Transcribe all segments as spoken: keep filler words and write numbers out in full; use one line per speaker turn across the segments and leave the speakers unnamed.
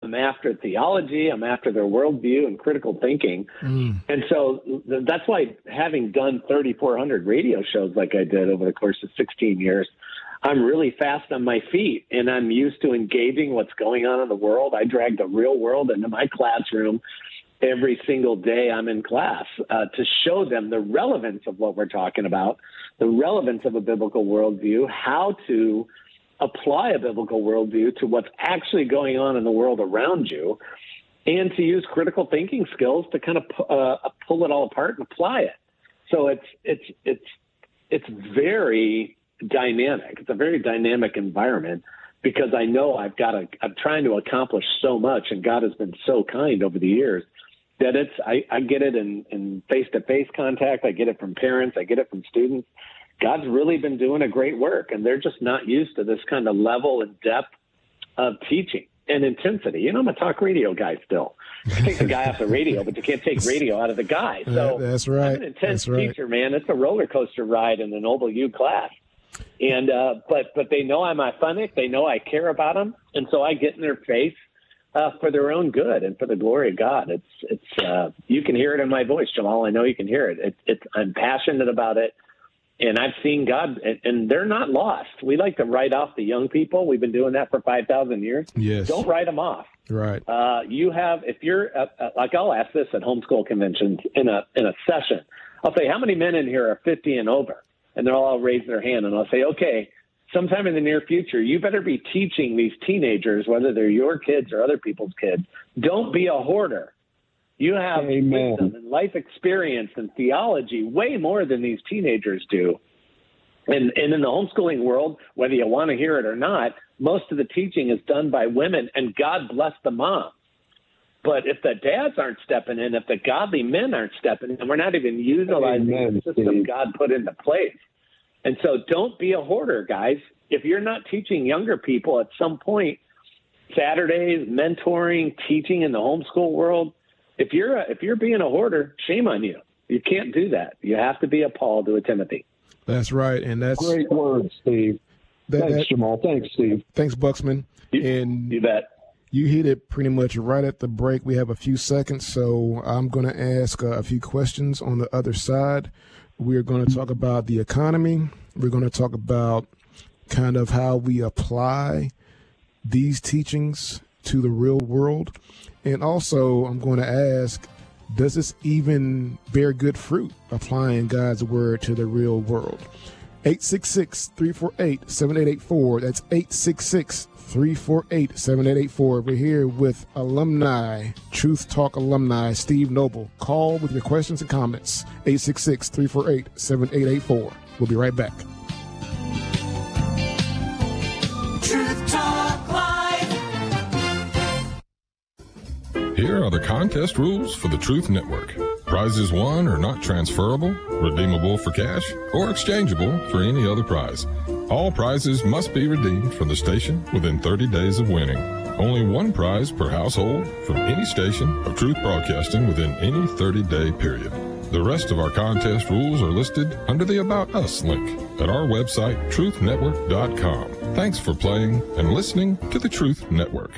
I'm after theology. I'm after their worldview and critical thinking. Mm. And so th- that's why, having done thirty-four hundred radio shows like I did over the course of sixteen years, I'm really fast on my feet, and I'm used to engaging what's going on in the world. I drag the real world into my classroom every single day I'm in class uh, to show them the relevance of what we're talking about, the relevance of a biblical worldview, how to apply a biblical worldview to what's actually going on in the world around you, and to use critical thinking skills to kind of uh, pull it all apart and apply it. So it's it's it's it's very dynamic. It's a very dynamic environment because I know I've got to. I'm trying to accomplish so much, and God has been so kind over the years that it's. I, I get it in, in face-to-face contact. I get it from parents. I get it from students. God's really been doing a great work, and they're just not used to this kind of level and depth of teaching and intensity. You know, I'm a talk radio guy still. You take the guy off the radio, but you can't take radio out of the guy. So
that's right.
I'm an intense
that's right.
teacher, man. It's a roller coaster ride in the Noble U class. And uh, but but they know I'm authentic. They know I care about them, and so I get in their face uh, for their own good and for the glory of God. It's it's uh, you can hear it in my voice, Jamal. I know you can hear it. it it's I'm passionate about it. And I've seen God, and, and they're not lost. We like to write off the young people. We've been doing that for five thousand years.
Yes.
Don't write them off.
Right.
Uh, you have, if you're, uh, uh, like I'll ask this at homeschool conventions in a in a session. I'll say, how many men in here are fifty and over? And they'll all raise their hand. And I'll say, okay, sometime in the near future, you better be teaching these teenagers, whether they're your kids or other people's kids, don't be a hoarder. You have
Amen.
wisdom and life experience and theology way more than these teenagers do. And, and in the homeschooling world, whether you want to hear it or not, most of the teaching is done by women, and God bless the moms. But if the dads aren't stepping in, if the godly men aren't stepping in, we're not even utilizing
Amen,
the system
Steve.
God put into place. And so don't be a hoarder, guys. If you're not teaching younger people at some point, Saturdays, mentoring, teaching in the homeschool world, If you're a, if you're being a hoarder, shame on you. You can't do that. You have to be a Paul to a Timothy.
That's right, and that's
great words, Steve.
That,
Thanks,
that,
Jamal. Thanks, Steve.
Thanks, Buxman.
You,
and
you bet.
You hit it pretty much right at the break. We have a few seconds, so I'm going to ask uh, a few questions on the other side. We're going to talk about the economy. We're going to talk about kind of how we apply these teachings to the real world. And also, I'm going to ask, does this even bear good fruit, applying God's word to the real world? eight six six, three four eight, seven eight eight four. That's eight six six, three four eight, seven eight eight four. We're here with alumni, Truth Talk alumni, Steve Noble. Call with your questions and comments, eight six six, three four eight, seven eight eight four. We'll be right back.
Truth Talk Live.
Here are the contest rules for the Truth Network. Prizes won are not transferable, redeemable for cash, or exchangeable for any other prize. All prizes must be redeemed from the station within thirty days of winning. Only one prize per household from any station of Truth Broadcasting within any thirty-day period. The rest of our contest rules are listed under the About Us link at our website, truth network dot com. Thanks for playing and listening to the Truth Network.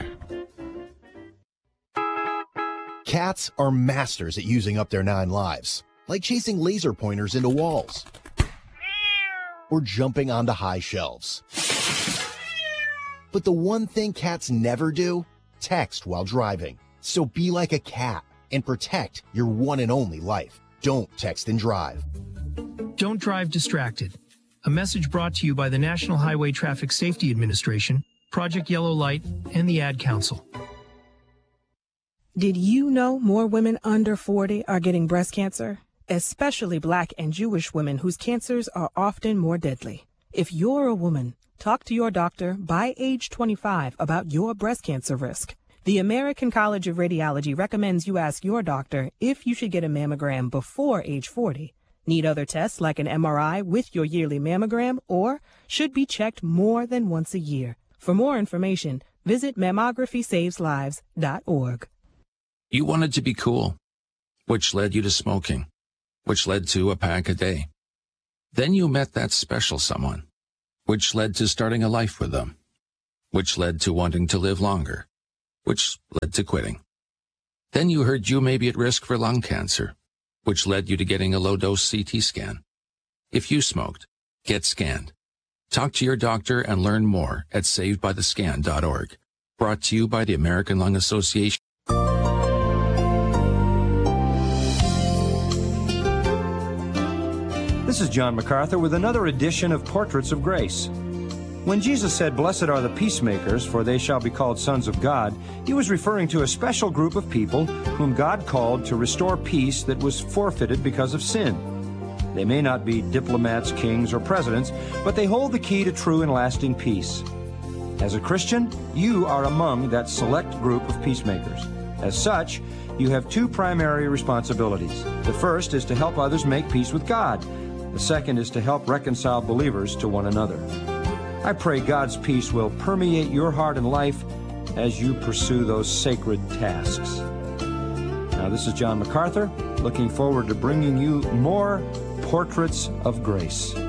Cats are masters at using up their nine lives, like chasing laser pointers into walls or jumping onto high shelves. But the one thing cats never do, text while driving. So be like a cat and protect your one and only life. Don't text and drive.
Don't drive distracted. A message brought to you by the National Highway Traffic Safety Administration, Project Yellow Light, and the Ad Council.
Did you know more women under forty are getting breast cancer? Especially Black and Jewish women whose cancers are often more deadly. If you're a woman, talk to your doctor by age twenty-five about your breast cancer risk. The American College of Radiology recommends you ask your doctor if you should get a mammogram before age forty. Need other tests like an M R I with your yearly mammogram, or should be checked more than once a year. For more information, visit mammography saves lives dot org.
You wanted to be cool, which led you to smoking, which led to a pack a day. Then you met that special someone, which led to starting a life with them, which led to wanting to live longer. which led to quitting. Then you heard you may be at risk for lung cancer, which led you to getting a low-dose C T scan. If you smoked, get scanned. Talk to your doctor and learn more at saved by the scan dot org. Brought to you by the American Lung Association.
This is John MacArthur with another edition of Portraits of Grace. When Jesus said, "Blessed are the peacemakers, for they shall be called sons of God," he was referring to a special group of people whom God called to restore peace that was forfeited because of sin. They may not be diplomats, kings, or presidents, but they hold the key to true and lasting peace. As a Christian, you are among that select group of peacemakers. As such, you have two primary responsibilities. The first is to help others make peace with God. The second is to help reconcile believers to one another. I pray God's peace will permeate your heart and life as you pursue those sacred tasks. Now, this is John MacArthur, looking forward to bringing you more Portraits of Grace.